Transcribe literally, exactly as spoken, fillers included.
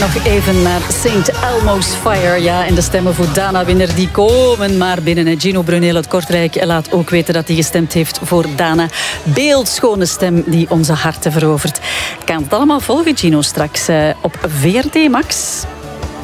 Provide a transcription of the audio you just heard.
Nog even naar Saint Elmo's Fire. Ja, en de stemmen voor Dana-winner die komen maar binnen. Gino Brunel uit Kortrijk laat ook weten dat hij gestemd heeft voor Dana. Beeldschone stem die onze harten verovert. Kan het allemaal volgen, Gino, straks op V R T Max.